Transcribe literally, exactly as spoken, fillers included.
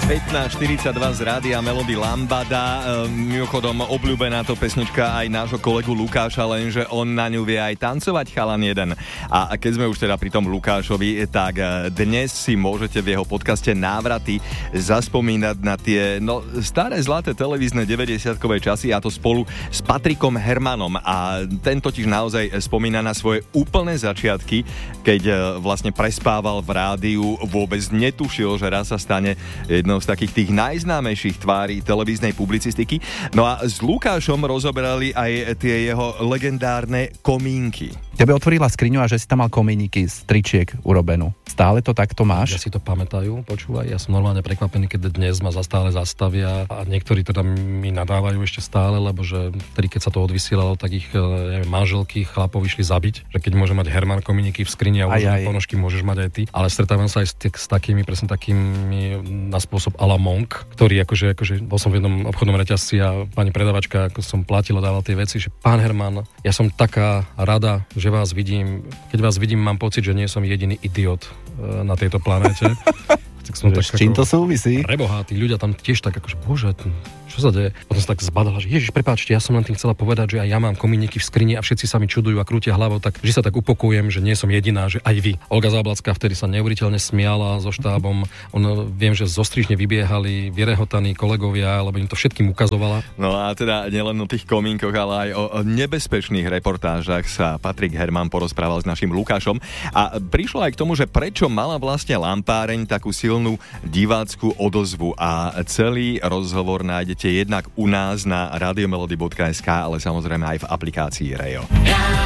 pätnásť štyridsaťdva z Rádia Melody Lambada. Mimochodom obľúbená to pesnička aj nášho kolegu Lukáša, lenže on na ňu vie aj tancovať, chalan jeden. A keď sme už teda pri tom Lukášovi, tak dnes si môžete v jeho podcaste Návraty zaspomínať na tie no, staré zlaté televízne deväťdesiatkové časy, a to spolu s Patrikom Hermanom. A ten totiž naozaj spomína na svoje úplné začiatky, keď vlastne prespával v rádiu, vôbec netušil, že raz sa stane jednou z takých tých najznámejších tvári televíznej publicistiky. No a s Lukášom rozoberali aj tie jeho legendárne komínky. Tebe otvorila skriňu a že si tam mal komíniky z tričiek urobenú. Stále to takto máš? Ja si to pamätajú, počúvaj. Ja som normálne prekvapený, keď dnes ma zastále zastavia a niektorí teda mi nadávajú ešte stále, lebo že vtedy, keď sa to odvysielalo, tak ich neviem, manželky chlapov išli zabiť, že keď môže mať Herman komíniky v skrini a uložené ponožky, môžeš mať aj ty. Ale stretávam sa aj s, t- s takými, presne takými na spôsob a la Monk, ktorý akože, akože bol som v jednom obchodnom reťazci a pani predavačka, ako som platil a dával tie veci, že pán Herman, ja som taká rada, že vás vidím. Keď vás vidím, mám pocit, že nie som jediný idiot na tejto planéte. Tak som tak, s čím to súvisí? Preboha, tí ľudia tam tiež tak akože, bože, čo sa deje? Potom sa tak zbadala, že ježiš, prepáčte, ja som len tým chcela povedať, že aj ja mám komíniky v skrini a všetci sa mi čudujú a krútia hlavou, tak že sa tak upokojujem, že nie som jediná, že aj vy. Olga Záblacká vtedy sa neuveriteľne smiala so štábom. On, viem, že zostrižne vybiehali vyrehotaní kolegovia, lebo im to všetkým ukazovala. No a teda nielen o tých komínkoch, ale aj o nebezpečných reportážach sa Patrik Herman porozprával s našim Lukášom. A prišlo aj k tomu, že prečo mala vlastne Lampáreň takú silnú divácku odozvu, a celý rozhovor nájdete jednak u nás na radiomelody bodka es ká, ale samozrejme aj v aplikácii Rejo.